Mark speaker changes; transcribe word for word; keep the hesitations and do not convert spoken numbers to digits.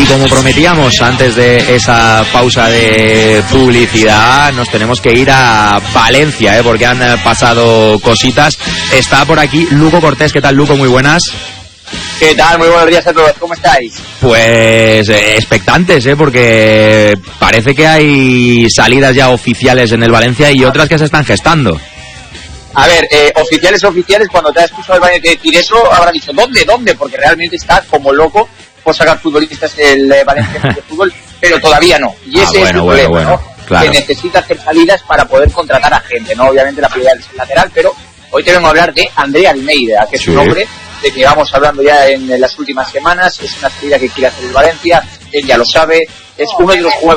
Speaker 1: como prometíamos antes de esa pausa de publicidad, nos tenemos que ir a Valencia, ¿eh? Porque han pasado cositas. Está por aquí Luco Cortés. ¿Qué tal, Luco? Muy buenas.
Speaker 2: ¿Qué tal? Muy buenos días a todos. ¿Cómo estáis?
Speaker 1: Pues eh, expectantes, ¿eh? Porque parece que hay salidas ya oficiales en el Valencia y otras que se están gestando.
Speaker 2: A ver, eh, oficiales, oficiales, cuando te has escuchado el Valencia decir eso, habrá dicho, ¿dónde, dónde? Porque realmente está como loco por sacar futbolistas el eh, Valencia de fútbol, pero todavía no. Y ese ah, bueno, es el
Speaker 1: bueno,
Speaker 2: problema,
Speaker 1: bueno,
Speaker 2: ¿no?
Speaker 1: Claro.
Speaker 2: Que necesita hacer salidas para poder contratar a gente, ¿no? Obviamente la prioridad es el lateral, pero hoy te vengo a hablar de André Almeida, que es sí. un hombre de que vamos hablando ya en las últimas semanas. Es una salida que quiere hacer el Valencia, él ya lo sabe, es uno de los jugadores